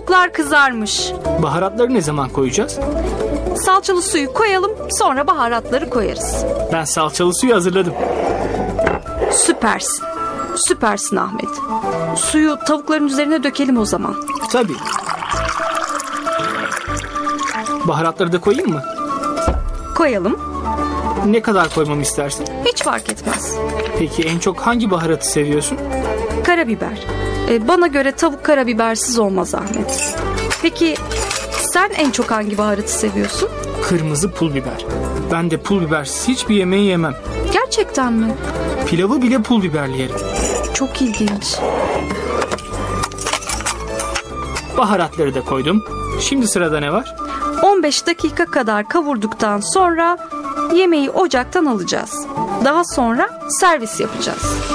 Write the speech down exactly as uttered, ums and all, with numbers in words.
Tavuklar kızarmış. Baharatları ne zaman koyacağız? Salçalı suyu koyalım, sonra baharatları koyarız. Ben salçalı suyu hazırladım. Süpersin. Süpersin Ahmet. Suyu tavukların üzerine dökelim o zaman. Tabii. Baharatları da koyayım mı? Koyalım. Ne kadar koymamı istersin? Hiç fark etmez. Peki en çok hangi baharatı seviyorsun? Karabiber. Ee, bana göre tavuk karabibersiz olmaz Ahmet. Peki sen en çok hangi baharatı seviyorsun? Kırmızı pul biber. Ben de pul bibersiz hiçbir yemeği yemem. Gerçekten mi? Pilavı bile pul biberli yerim. Çok ilginç. Baharatları da koydum. Şimdi sırada ne var? on beş dakika kadar kavurduktan sonra yemeği ocaktan alacağız. Daha sonra servis yapacağız.